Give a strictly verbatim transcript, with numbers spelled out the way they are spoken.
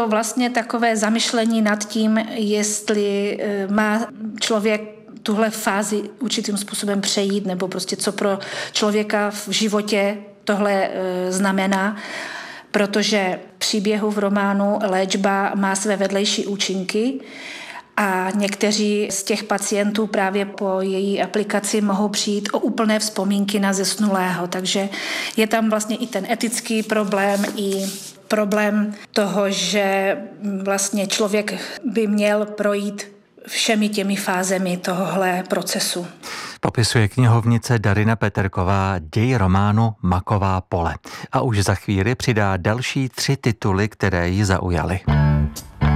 to vlastně takové zamyšlení nad tím, jestli má člověk tuhle fázi určitým způsobem přejít, nebo prostě co pro člověka v životě tohle znamená, protože v příběhu v románu léčba má své vedlejší účinky a někteří z těch pacientů právě po její aplikaci mohou přijít o úplné vzpomínky na zesnulého. Takže je tam vlastně i ten etický problém, i problém toho, že vlastně člověk by měl projít všemi těmi fázemi tohohle procesu. Popisuje knihovnice Darina Peterková děj románu Maková pole. A už za chvíli přidá další tři tituly, které ji zaujaly.